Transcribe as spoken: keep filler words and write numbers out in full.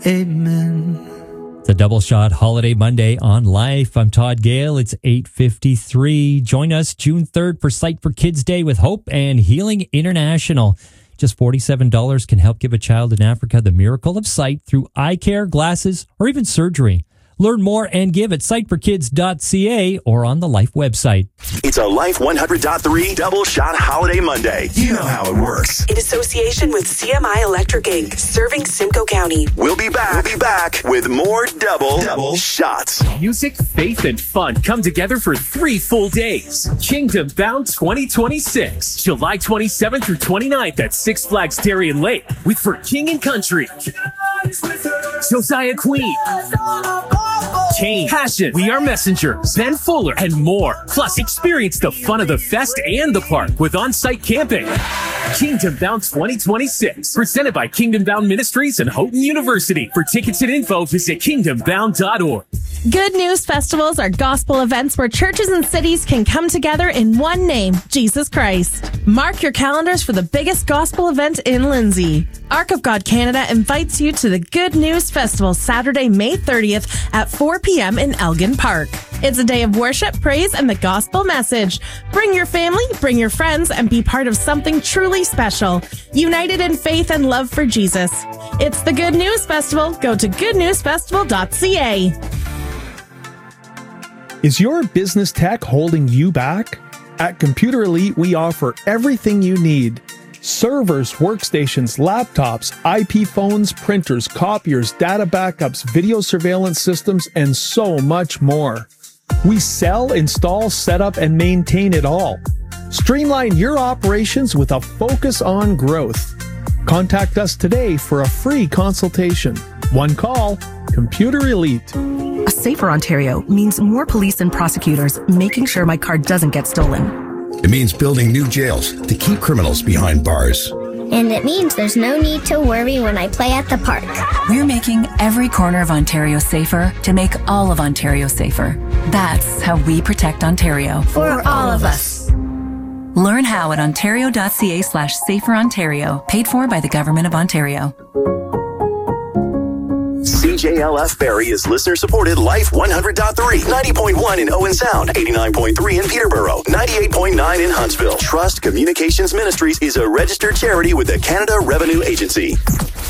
Amen. The Double Shot Holiday Monday on Life. I'm Todd Gale. It's eight fifty-three. Join us June third for Sight for Kids Day with Hope and Healing International. Just forty-seven dollars can help give a child in Africa the miracle of sight through eye care, glasses, or even surgery. Learn more and give at sight for kids dot c a or on the Life website. It's a Life one hundred point three Double Shot Holiday Monday. You know how it works. In association with C M I Electric Incorporated, serving Simcoe County. We'll be back. We'll be back with more Double, double Shots. Music, faith, and fun come together for three full days. Kingdom Bound twenty twenty-six, July twenty-seventh through twenty-ninth at Six Flags Darien Lake with For King and Country, Josiah Queen, Kane, Passion, We Are Messengers, Ben Fuller, and more. Plus, experience the fun of the fest and the park with on-site camping. Kingdom Bound twenty twenty-six, presented by Kingdom Bound Ministries and Houghton University. For tickets and info, visit kingdom bound dot org. Good News Festivals are gospel events where churches and cities can come together in one name, Jesus Christ. Mark your calendars for the biggest gospel event in Lindsay. Ark of God Canada invites you to the Good News Festival Saturday, May thirtieth at four p.m. in Elgin Park. It's a day of worship, praise, and the gospel message. Bring your family, bring your friends, and be part of something truly special. United in faith and love for Jesus. It's the Good News Festival. Go to good news festival dot c a. Is your business tech holding you back? At Computer Elite, we offer everything you need. Servers, workstations, laptops, I P phones, printers, copiers, data backups, video surveillance systems, and so much more. We sell, install, set up, and maintain it all. Streamline your operations with a focus on growth. Contact us today for a free consultation. One call, Computer Elite. A safer Ontario means more police and prosecutors making sure my car doesn't get stolen. It means building new jails to keep criminals behind bars. And it means there's no need to worry when I play at the park. We're making every corner of Ontario safer to make all of Ontario safer. That's how we protect Ontario. For, For all of us. Learn how at ontario dot c a slash safer Ontario. Paid for by the Government of Ontario. C J L F Barrie is listener-supported Life one hundred point three, ninety point one in Owen Sound, eighty-nine point three in Peterborough, ninety-eight point nine in Huntsville. Trust Communications Ministries is a registered charity with the Canada Revenue Agency.